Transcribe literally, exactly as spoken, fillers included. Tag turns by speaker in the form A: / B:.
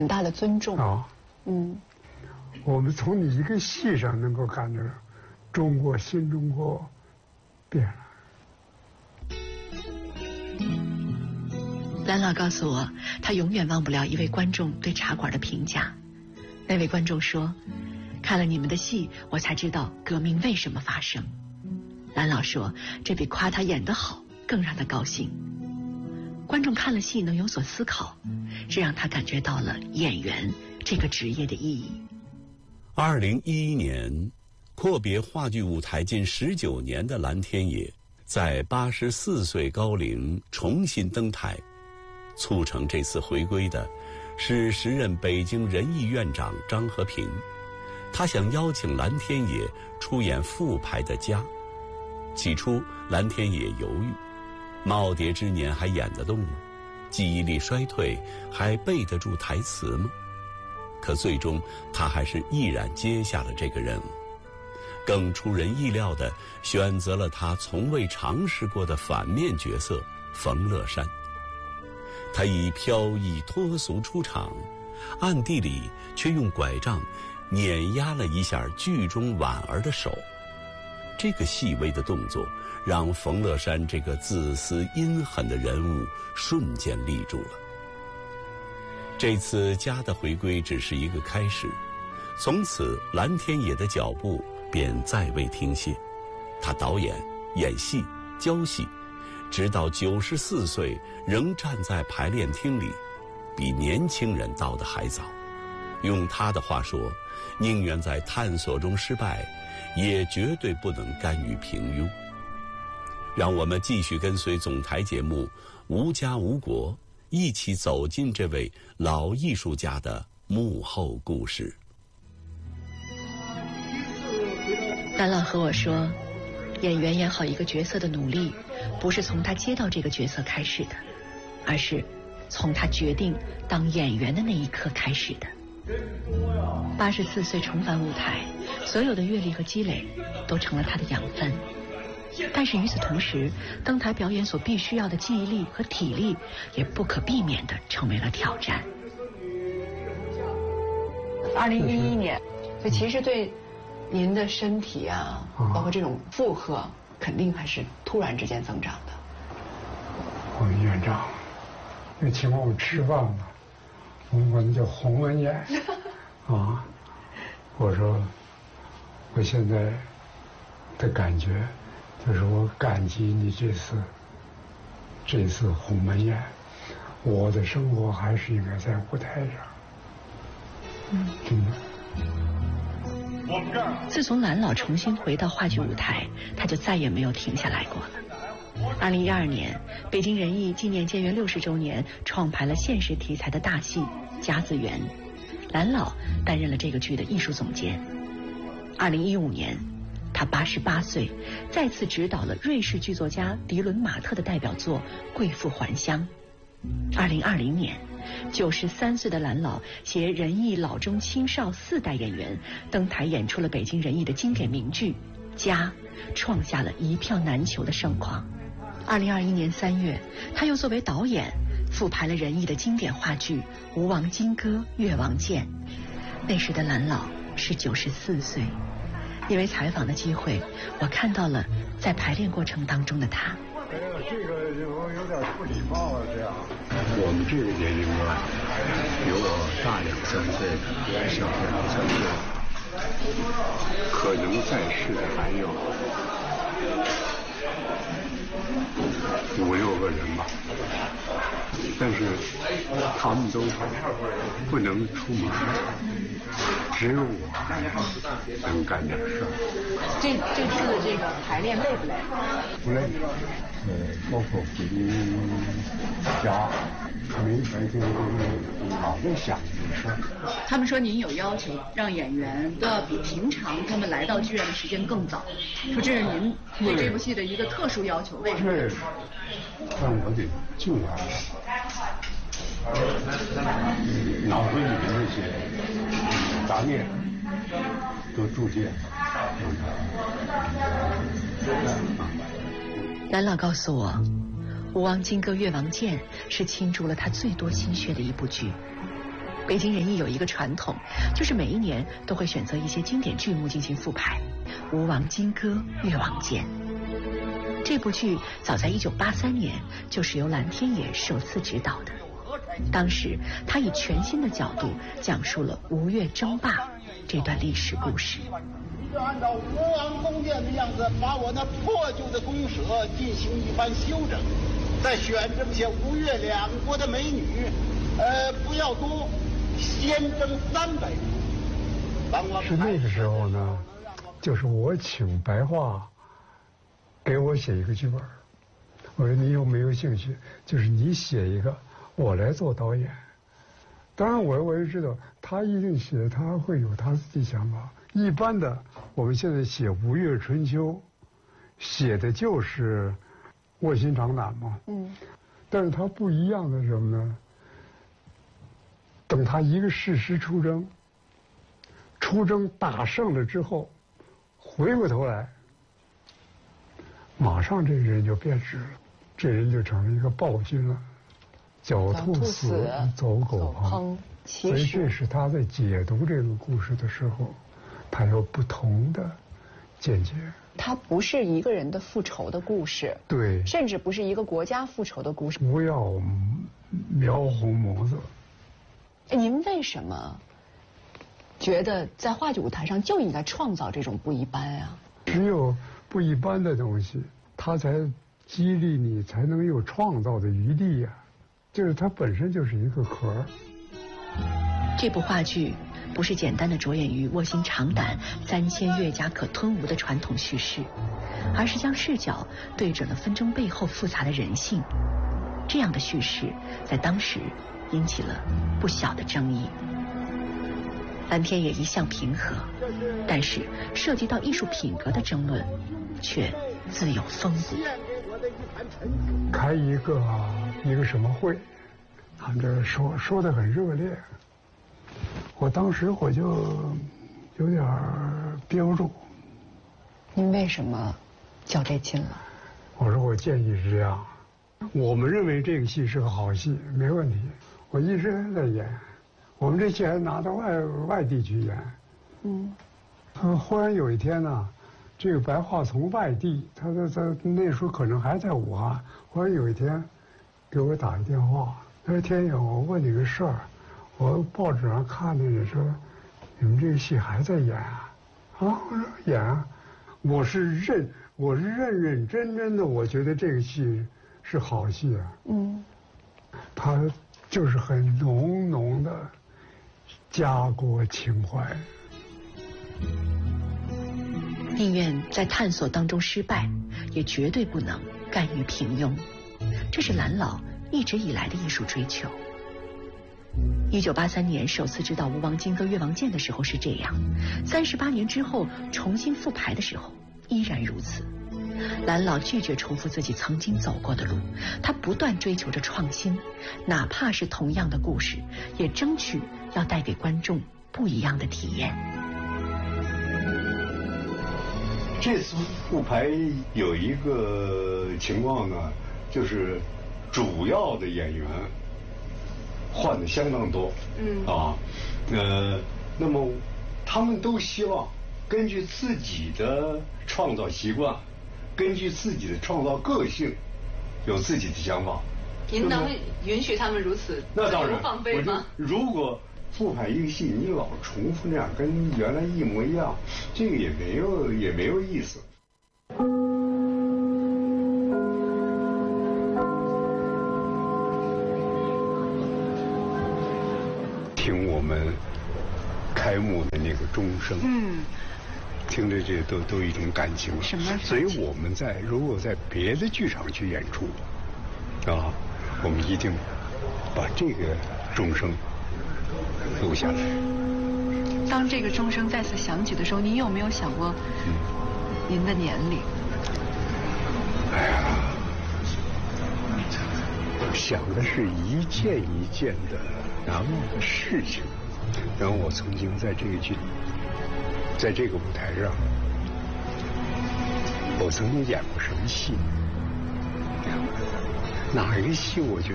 A: 很大的尊重。
B: 啊，
A: 嗯，
B: 我们从你一个戏上能够感觉到，中国新中国变了。
C: 蓝老告诉我，他永远忘不了一位观众对茶馆的评价。那位观众说，看了你们的戏，我才知道革命为什么发生。蓝老说，这比夸他演得好更让他高兴。观众看了戏能有所思考，这让他感觉到了演员这个职业的意义。
D: 二零一一年，阔别话剧舞台近十九年的蓝天野，在八十四岁高龄重新登台。促成这次回归的是时任北京人艺院长张和平，他想邀请蓝天野出演复排的《家》。起初蓝天野犹豫，耄耋之年还演得动吗？记忆力衰退还背得住台词吗？可最终他还是毅然接下了这个任务，更出人意料地选择了他从未尝试过的反面角色冯乐山。他以飘逸脱俗出场，暗地里却用拐杖碾压了一下剧中婉儿的手。这个细微的动作让冯乐山这个自私阴狠的人物瞬间立住了。这次家的回归只是一个开始，从此蓝天野的脚步便再未停歇。他导演、演戏、教戏，直到九十四岁仍站在排练厅里，比年轻人到的还早。用他的话说，宁愿在探索中失败，也绝对不能甘于平庸。让我们继续跟随总台节目《无家无国》，一起走进这位老艺术家的幕后故事。
C: 蓝老和我说，演员演好一个角色的努力，不是从他接到这个角色开始的，而是从他决定当演员的那一刻开始的。八十四岁重返舞台，所有的阅历和积累都成了他的养分。但是与此同时，登台表演所必须要的记忆力和体力，也不可避免地成为了挑战。
A: 二零一一年，所以其实对您的身体啊，包括这种负荷，肯定还是突然之间增长的。
B: 我们院长那请我们吃饭嘛，我们管那叫鸿门宴啊。我说我现在的感觉就是我感激你这次这次鸿门宴，我的生活还是应该在舞台上。嗯，真的。
C: 自从蓝老重新回到话剧舞台，他就再也没有停下来过了。二零一二年，北京人艺纪念建园六十周年，创排了现实题材的大戏《甲子园》，蓝老担任了这个剧的艺术总监。二零一五年，他八十八岁，再次执导了瑞士剧作家迪伦马特的代表作《贵妇还乡》。二零二零年，九十三岁的蓝老携人艺老中青少四代演员登台演出了北京人艺的经典名剧《家》，创下了一票难求的盛况。二零二一年三月，他又作为导演复排了人艺的经典话剧《吴王金戈越王剑》。那时的蓝老是九十四岁。因为采访的机会，我看到了在排练过程当中的他。
B: 哎呀，这个就有点不礼貌了，这样。
E: 我们这个年龄段有我大两三岁的，小两三岁，可能在世的还有五六个人吧，但是他们都不能出门，只有我能干点事儿。
A: 这这次的这个排练累不累？
B: 不累，呃，包括回家，没没就老在想这事儿。
F: 他们说您有要求，让演员都要比平常他们来到剧院的时间更早，说这是您对这部戏的一个特殊要求。为什么？
B: 但我得救他，脑子里的那些杂念都逐渐。
C: 蓝老告诉我，《吴王金戈越王剑》是倾注了他最多心血的一部剧。 北京人艺有一个传统，就是每一年都会选择一些经典剧目进行复排，《吴王金戈》《越王剑》。这部剧早在一九八三年就是由蓝天野首次执导的，当时他以全新的角度讲述了吴越争霸这段历史故事。
G: 就按照吴王宫殿的样子，把我那破旧的宫舍进行一番修整，再选这么些吴越两国的美女，呃，不要多，先征三百。
B: 是那个时候呢，就是我请白桦给我写一个剧本，我说你有没有兴趣？就是你写一个，我来做导演。当然我我也知道他一定写，他会有他自己想法。一般的我们现在写《吴越春秋》，写的就是卧薪尝胆嘛。嗯。但是他不一样的是什么呢？等他一个事实出征，出征打胜了之后，回过头来，马上这个人就变质了，这人就成了一个暴君了，狡兔死，走狗烹。所以这是他在解读这个故事的时候，他有不同的见解。
A: 它不是一个人的复仇的故事，
B: 对，
A: 甚至不是一个国家复仇的故事。
B: 不要描红眸子。
A: 您为什么觉得在话剧舞台上就应该创造这种不一般啊？
B: 只有不一般的东西，它才激励你，才能有创造的余地呀、啊。就是它本身就是一个壳。
C: 这部话剧不是简单的着眼于卧薪尝胆、三千越甲可吞吴的传统叙事，而是将视角对准了纷争背后复杂的人性。这样的叙事在当时引起了不小的争议。蓝天野一向平和，但是涉及到艺术品格的争论却自有风骨。
B: 开一个一个什么会，他们这说说得很热烈，我当时我就有点憋不住。
A: 您为什么较这劲了？
B: 我说我建议是这样，我们认为这个戏是个好戏，没问题，我一直在演，我们这戏还拿到外外地去演。嗯。呃，忽然有一天呢，这个白桦从外地，他在在那时候可能还在武汉，忽然有一天给我打一电话，他说天野，我问你个事儿，我报纸上看见你说你们这个戏还在演啊？啊，我说演啊，我是认我是认认真真的，我觉得这个戏是好戏啊。嗯，他就是很浓浓的家国情怀。
C: 宁愿在探索当中失败，也绝对不能甘于平庸。这是蓝老一直以来的艺术追求。一九八三年首次执导《吴王金戈越王剑》的时候是这样，三十八年之后重新复排的时候依然如此。蓝老拒绝重复自己曾经走过的路，他不断追求着创新，哪怕是同样的故事，也争取要带给观众不一样的体验。
E: 这次复排有一个情况呢，就是主要的演员换的相当多，嗯啊，呃，那么他们都希望根据自己的创造习惯，根据自己的创造个性，有自己的想法。
A: 您能允许他们如此
E: 那当然
A: 放飞吗？
E: 如果复排一个戏，你老重复那样，跟原来一模一样，这个也没有也没有意思。听我们开幕的那个钟声，嗯，听着这都都有一种感情。
A: 什么？
E: 所以我们在如果在别的剧场去演出，啊，我们一定把这个钟声录下来。
A: 当这个钟声再次响起的时候，您有没有想过您的年龄？
E: 哎呀，想的是一件一件的难忘的事情。然后我曾经在这个剧，在这个舞台上，我曾经演过什么戏？哪一个戏我觉得